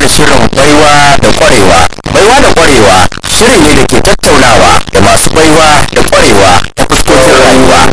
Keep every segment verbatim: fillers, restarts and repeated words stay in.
da shirin baiwa da kwarewa. Baiwa da kwarewa shiri ne da ke tattaunawa da masu baiwa da kwarewa ta fuskokin rayuwa.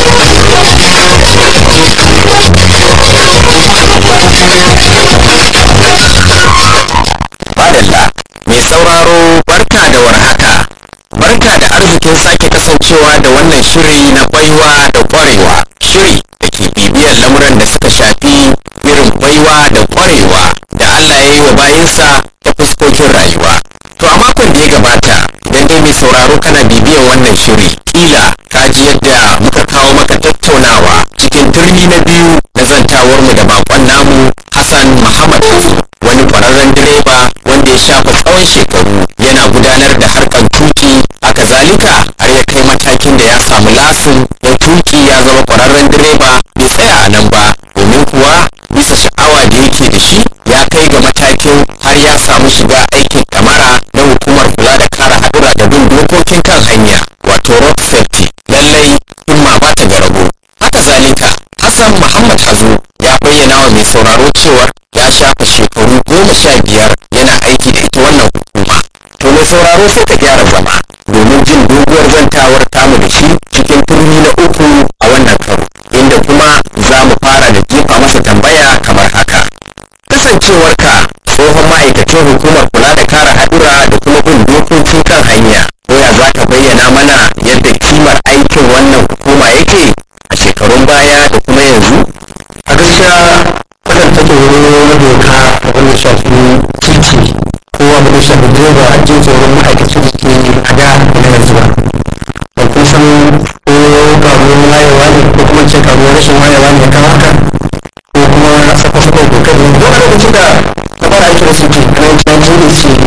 Madalla, mai sauraro barka da warhaka. Barka da arzikin sake kasancewa da wannan shiri na baiwa da kwarewa. Shiri da ke bibiyar lamuran da suka shafi irin baiwa da kwarewa da Allah ya yi wa bayinsa ta fuskokin rayuwa. To a makon da ya gabata, idan dai mai sauraro kana bibiyar wannan shiri, kila ka ji yadda muka kawo maka tattaunawa cikin turmi na biyu na zantawarmu da bakon namu Hassan Muhammad Hazu, wani kwararren direba wanda ya shafa tsawon shekaru yana gudanar da harkar tuki, haka zalika har ya kai matakin da ya samu lasin ya tuki ya zama kwararren direba. Bai tsaya a nan ba, domin kuwa bisa sha'awa da yake da shi ya kai ga matakin har ya samu shiga aikin kamara na hukumar kula da kare haɗura da bin dokokin kan hanya, wato road safety. Lallai himma ba ta ga rabo. Haka zalika Hassan Muhammad Hazu ya bayyana wa mai sauraro cewar ya shafa shekaru goma sha biyar yana aiki da ita wannan hukuma. To mai sauraro sai ka gyara zama domin jin doguwar zantawar tamu da shi cikin turmi na uku a wannan karo, inda kuma za mu fara da jefa masa tambaya kamar haka. Kasancewarka tsohon ma'aikacin hukumar kula da kare haɗura da kuma bin dokokin kan hanya, ko ya za ka bayyana mana yadda kimar aikin wannan hukuma yake a shekarun baya da kuma yanzu? A gaskiya wadanda take wuri na doka wanda shafi titi ko wanda ya shafi direba a jin tsoron ma'aikacin da ke a da na yanzu ba. Ba kun san ko karuwar wayewa ne ko kuma ce karuwar rashin wayewa ne kan haka ko kuma sako-sako dokar ne. Duk a lokacin da na fara aiki da titi a nan cikin ce